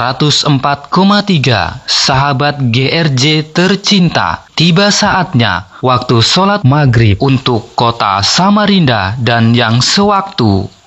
104,3 sahabat GRJ tercinta, tiba saatnya waktu sholat maghrib untuk kota Samarinda dan yang sewaktu.